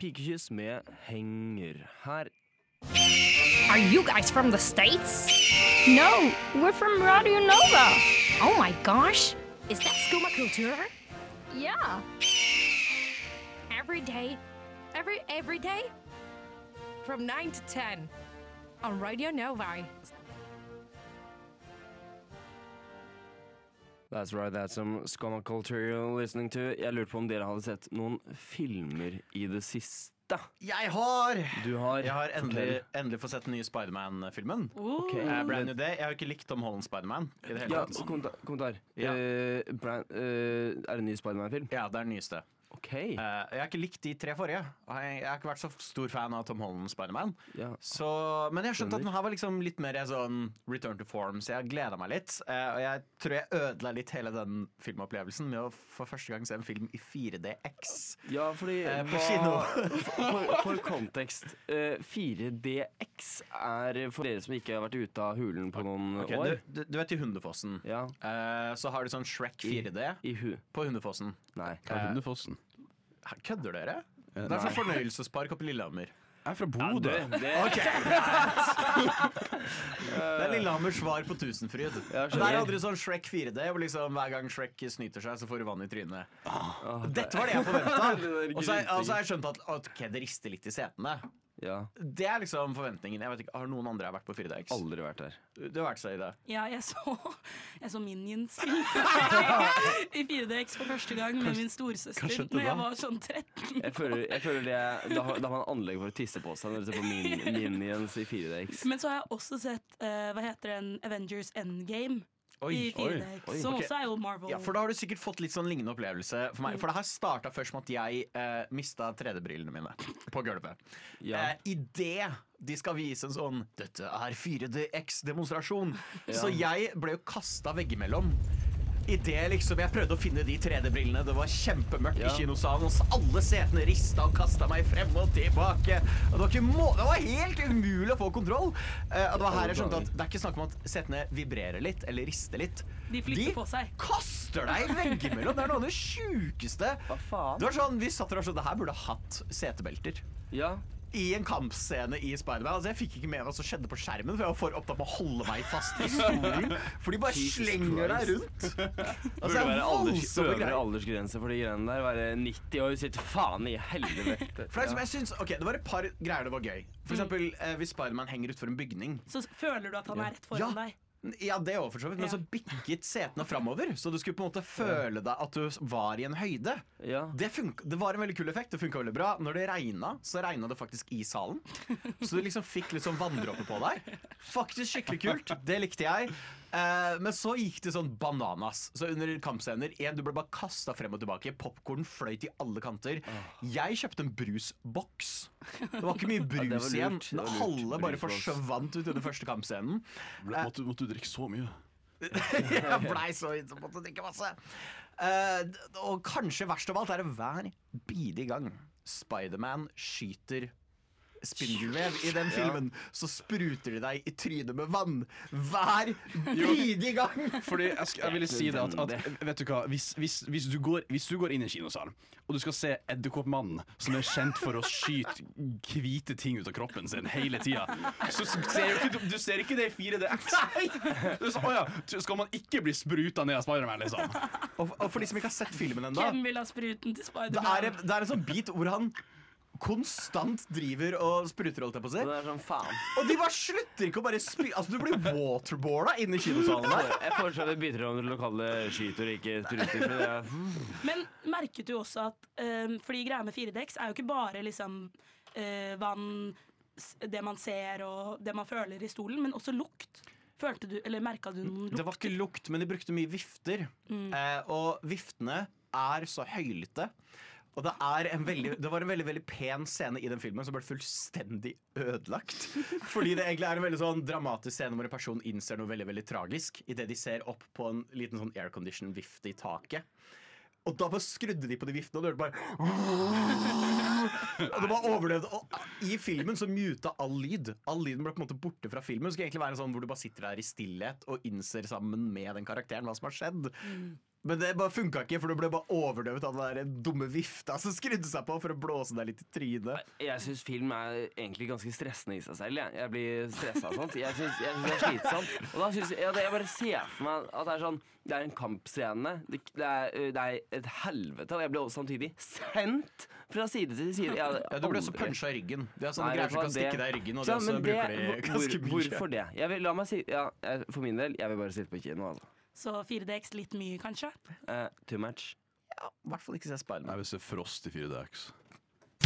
Pikekyss med Henger her. Are you guys from the States? No, we're from Radio Nova. Oh my gosh. Is that Skumma Kultur? Yeah. Every day, every day, from 9 to 10 on Radio Nova. That's right, that's some Skumma Culture you're listening to. Jeg lurer på om dere hadde sett noen filmer i det siste. Jeg har endelig fått sett den nye Spider-Man-filmen. Okay. Brand New Day. Jeg har ikke likt Tom Holland-Spider-Man i det hele Ja, tatt. kommentar. Ja. Er det en ny Spider-Man-film? Ja, det er den nyeste. Okay. Jeg har ikke likt de 3 forrige. Jeg har ikke vært så stor fan av Tom Holland Spider-Man. Ja. Men jeg skjønte at den her var liksom litt mer sånn return to form, så jeg gleda meg litt. Og jeg tror jeg ødela litt hele den filmopplevelsen med å for første gang se en film i 4DX. Ja, fordi på kino. For kontekst, 4DX er for dere som ikke har vært ute av hulen på noen år. Du vet i Hundefossen. Ja. Så har du sånn Shrek 4D på Hundefossen. Nei. Hundefossen. Kødder dere? Det er sånn fornøyelsespark oppe i Lillehammer. Jeg er fra Bodø. Det er Lillehammers svar på Tusenfryd. Der hadde du sånn Shrek 4D, hvor liksom hver gang Shrek snyter seg, så får du vann i trynet. Dette var det jeg forventet. Og så har jeg skjønt at okay, det rister litt i setene. Ja. Det er liksom forventningen. Jeg vet ikke, har noen andre vært på 4DX? Aldri vært der. Du har vært så i det. Ja, jeg så Minions i 4DX for første gang med min storesøster når jeg var sånn 13. Jeg føler da har man anlegg for å tisse på seg når du ser på Minions i 4DX. Men så har jeg også sett hva heter den, Avengers Endgame i 4DX, som også er jo Marvel. Ja, for da har du sikkert fått litt sånn lignende opplevelse for meg. For det her startet først med at jeg mistet 3D-brillene mine på gulvet. I det de skal vise en sånn dette er 4DX-demonstrasjon. Så jeg ble jo kastet veggimellom. I det liksom jeg prøvde å finne de 3D-brillene. Det var kjempemørkt i kinosalen, og alle setene ristet og kastet meg frem og tilbake. Og det var helt umulig å få kontroll. Og det var her jeg skjønte at det er ikke snakk om at setene vibrerer litt eller rister litt. De flytter på seg. Kaster deg veggimellom. Det er noe av det sjukeste. Hva faen? Det var sånn, vi satt der og sånn, det her burde hatt setebelter. Ja. I en kampscene i Spider-Man. Altså, jeg fikk ikke med hva som skjedde på skjermen, for jeg var for opptatt med å holde meg fast i stolen. For de bare slenger deg rundt. Altså, det burde være aldersgrense for de greiene der. Være 90 år, sitter faen i helvete. For jeg synes, ok, det var et par greier det var gøy. For eksempel, hvis Spider-Man henger ut for en bygning. Så føler du at han er rett foran deg? Ja, det også for så vidt, men så bikket setene fremover. Så du skulle på en måte føle deg at du var i en høyde. Det var en veldig kul effekt, det funket veldig bra. Når det regnet, så regnet det faktisk i salen. Så du liksom fikk litt sånn vanndråper på deg. Faktisk skikkelig kult, det likte jeg. Men så gikk det sånn bananas. Så under kampscener, du ble bare kastet frem og tilbake. Popcorn fløyt i alle kanter. Jeg kjøpte en brusboks. Det var ikke mye brus igjen. Den halve bare forsvant ut under første kampscenen. Måtte du drikke så mye? Jeg blei så måtte drikke masse. Og kanskje verst av alt er det hver bidige gang Spider-Man skyter spindelvev i den filmen, så spruter de deg i trynet med vann hver bidige gang. Fordi jeg ville si det at vet du hva, hvis du går inn i en kinosal og du skal se Edderkoppmannen, som er kjent for å skyte hvite ting ut av kroppen sin hele tida, så du ser ikke det i 4DX. Skal man ikke bli spruta ned av Spider-Man, liksom? Og for de som ikke har sett filmen ennå, hvem vil ha spruten til Spider-Man? Det er en sånn bit hvor han konstant driver og spruter, holdt jeg på å si. Det er sånn faen. Og de bare slutter ikke å bare altså du blir waterboarda inne i kinosalen der. Jeg foreslår det biter om det lokale skyter og ikke spruter. Men merket du også at fordi greia med 4DX er jo ikke bare liksom vann, det man ser og det man føler i stolen, men også lukt. Følte du, eller merket du noen lukt? Det var ikke lukt, men de brukte mye vifter. Og viftene er så høylytte. Og det var en veldig, veldig pen scene i den filmen som ble fullstendig ødelagt. Fordi det egentlig er en veldig sånn dramatisk scene hvor en person innser noe veldig, veldig tragisk i det de ser opp på en liten sånn aircondition-vifte i taket. Og da bare skrudde de på de viftene, og det bare og det bare overlevde. Og i filmen så muta all lyd. All lyden ble på en måte borte fra filmen. Det skulle egentlig være en sånn hvor du bare sitter der i stillhet og innser sammen med den karakteren hva som har skjedd. Men det bare funka ikke, for du ble bare overdøvet av den der dumme vifta som skrudde seg på for å blåse deg litt i trynet. Jeg syns film er egentlig ganske stressende i seg selv. Jeg blir stressa av sånt. Jeg synes det er slitsomt. Og da synes jeg bare ser for meg at det er sånn, det er en kampscene. Det er et helvete, og jeg blir også samtidig sendt fra side til side. Ja, du ble også punsja i ryggen. Det er sånne greier som kan stikke deg i ryggen, og det også bruker de ganske mye. Hvorfor det? La meg si, for min del, jeg vil bare sitte på kino, altså. Så 4DX litt mye, kanskje? Too much. Ja, i hvert fall ikke se Spiderman. Jeg vil se Frost i 4DX.